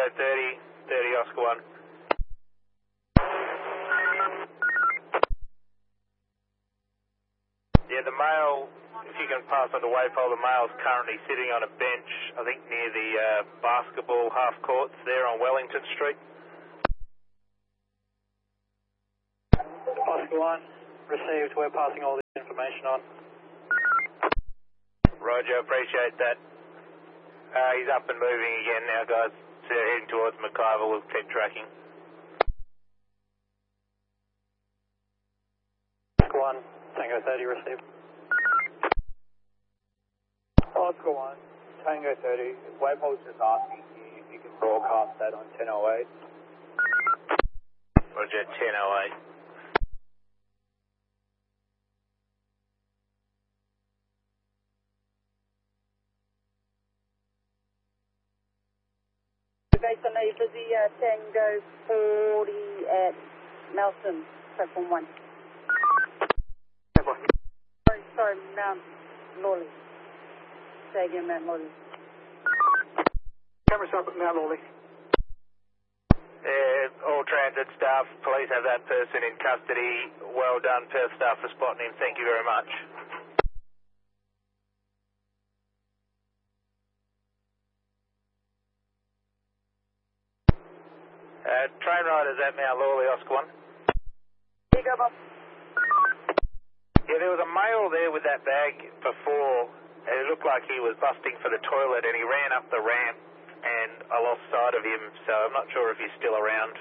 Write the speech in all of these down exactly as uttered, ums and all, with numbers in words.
Tango thirty, thirty Oscar one. Yeah, the male, if you can pass on to Waypole, the male's currently sitting on a bench, I think near the uh, basketball half courts there on Wellington Street. Oscar one, received. We're passing all this information on. Roger, appreciate that. Uh, he's up and moving again now, guys. So heading towards McIver, we'll keep tracking. Oscar one, Tango thirty, received. Oscar one, Tango thirty, Waypole's just asking you if you can broadcast that on ten oh eight. Roger, ten oh eight. Based on the Lizzie uh, Tango forty at Nelson, platform one. Sorry, sorry, Mount Lawley. Say again, Mount Lawley. Camera up at Mount Lawley. Uh, all transit staff, please have that person in custody. Well done, Perth staff, for spotting him. Thank you very much. Uh, train riders at Mount Lawley, Oscar one. Here you go, Bob. Yeah, there was a male there with that bag before. It looked like he was busting for the toilet and he ran up the ramp and I lost sight of him, so I'm not sure if he's still around.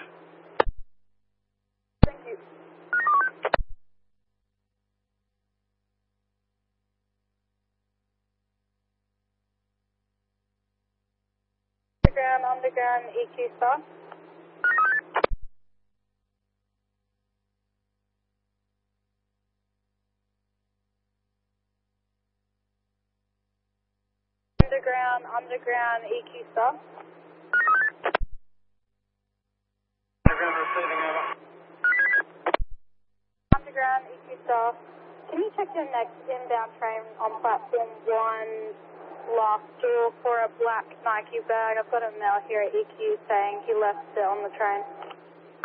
Thank you. Underground, underground, E Q star. Underground, underground, E Q star. Underground receiving, over. Underground, E Q star. Can you check your next inbound train on platform one, last door for a black Nike bag? I've got a mail here at E Q saying he left it on the train.